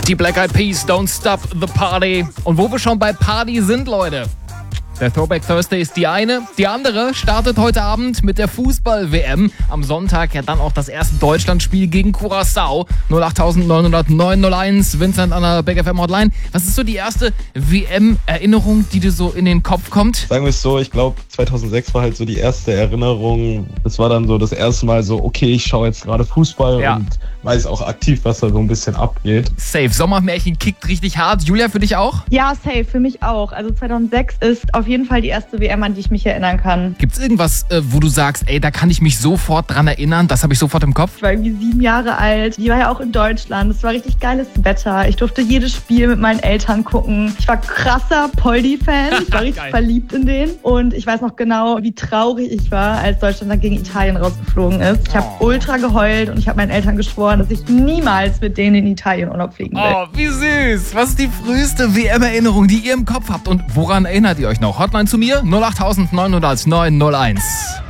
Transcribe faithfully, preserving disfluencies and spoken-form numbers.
Die Black Eyed Peas, Don't Stop the Party. Und wo wir schon bei Party sind, Leute. Der Throwback Thursday ist die eine. Die andere startet heute Abend mit der Fußball-W M. Am Sonntag ja dann auch das erste Deutschlandspiel gegen Curaçao. null acht neun null null neun null eins, Vincent an der Big F M Hotline. Was ist so die erste W M-Erinnerung, die dir so in den Kopf kommt? Sagen wir es so, ich glaube zweitausendsechs war halt so die erste Erinnerung. Das war dann so das erste Mal so, okay, ich schaue jetzt gerade Fußball Ja. und weiß auch aktiv, was da so ein bisschen abgeht. Safe. Sommermärchen kickt richtig hart. Julia, für dich auch? Ja, safe, für mich auch. Also zweitausendsechs ist auf jeden Fall die erste W M, an die ich mich erinnern kann. Gibt's irgendwas, äh, wo du sagst, ey, da kann ich mich sofort dran erinnern, das habe ich sofort im Kopf? Ich war irgendwie sieben Jahre alt. Die war ja auch in Deutschland. Es war richtig geiles Wetter. Ich durfte jedes Spiel mit meinen Eltern gucken. Ich war krasser Poldi-Fan. Ich war richtig Geil. verliebt in den. Und ich weiß noch genau, wie traurig ich war, als Deutschland dann gegen Italien rausgeflogen ist. Ich habe Oh. ultra geheult und ich habe meinen Eltern geschworen, dass ich niemals mit denen in Italien Urlaub fliegen will. Oh, wie süß. Was ist die früheste W M-Erinnerung, die ihr im Kopf habt? Und woran erinnert ihr euch noch? Hotline zu mir null acht neun null null neun null eins.